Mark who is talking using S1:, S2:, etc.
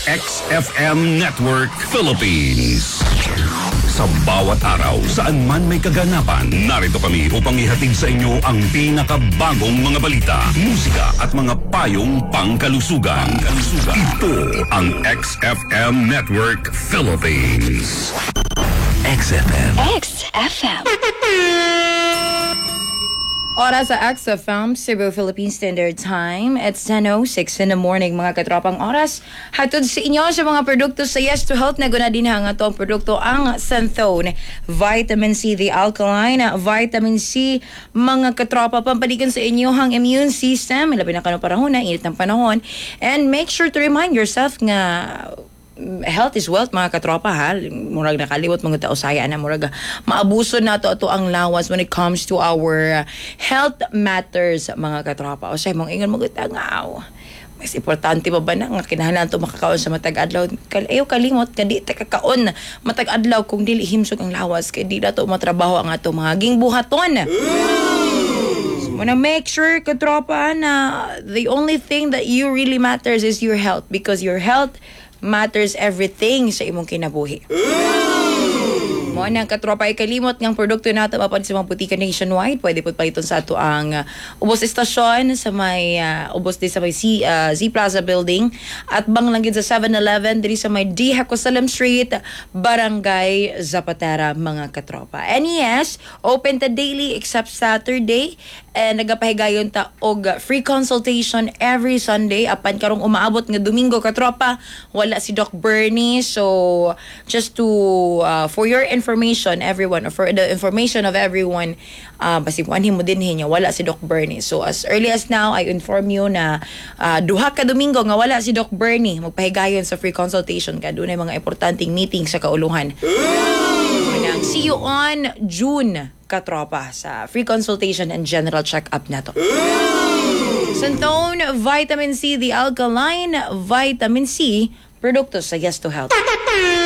S1: XFM Network Philippines. Sa bawat araw, saan man may kaganapan, narito kami upang ihatid sa inyo ang pinakabagong mga balita, musika at mga payong pangkalusugan. Ito ang XFM Network Philippines. XFM.
S2: XFM.
S3: Oras sa XFM, Cebu Philippine Standard Time. It's 10:06 in the morning, mga katropang oras. Hatod sa inyo sa mga produkto sa Yes to Health na guna din nga itong produkto ang Santhone, Vitamin C, the alkaline, Vitamin C, mga katropa, pampalikan sa inyo ang immune system, labi na kanong panahon na, init ng panahon. And make sure to remind yourself nga health is wealth, mga katropa, ha. Murag nakaliwat mga tao saya na murag maabuso na to ang lawas when it comes to our health matters, mga katropa. O sa mong ingon mga tangaw, mas importante pa ba na nga kinahanglan to makakaon sa matag adlaw. Ayaw kalimot kadi ta kakaon matag adlaw kung dili himsog ang lawas kay di na to matrabaho ang ato mga gingbuhaton. Wanna make sure, katropa, na the only thing that you really matters is your health, because your health matters everything sa imong kinabuhi. Mo nang katropa, ikalimot ngang produkto nato mapad sa mga butika nationwide. Pwede po paliton sa ato ang ubos estasyon sa may ubos di sa may Z Plaza building at banglangin sa 7-Eleven diri sa may D. Hacosalem Street, Barangay Zapatera, mga katropa. And yes, open ta daily except Saturday. And nagapahigayon ta og free consultation every Sunday apan karong umaabot nga Domingo, katropa, wala si Doc Bernie. So just to for your information, everyone, or for the information of everyone, basikuanhin mo din niya, wala si Doc Bernie. So as early as now, I inform you na duha ka Domingo nga wala si Doc Bernie, magpahigayon sa free consultation ka. Doon ay mga importanteng meeting sa kauluhan. See you on June, katropa, sa free consultation and general check-up na to. Santhone, Vitamin C, the alkaline, Vitamin C, produkto sa Yes to Health.